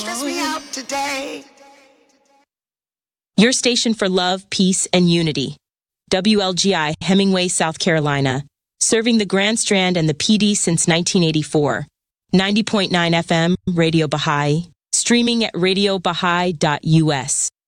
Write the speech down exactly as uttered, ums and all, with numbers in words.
stress me out today. Your station for love, peace, and unity. W L G I, Hemingway, South Carolina. Serving the Grand Strand and the P D since nineteen eighty-four. ninety point nine F M, Radio Baha'i. Streaming at radio baha'i dot U S.